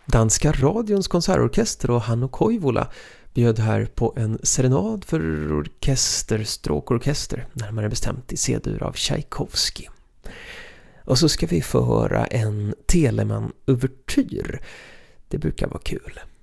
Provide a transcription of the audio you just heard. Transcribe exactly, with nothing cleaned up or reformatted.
Danska radions konsertorkester och Hannu Koivula bjöd här på en serenad för orkester, stråkorkester, närmare bestämt i C-dur av Tchaikovsky. Och så ska vi få höra en Telemann-uvertyr. Det brukar vara kul.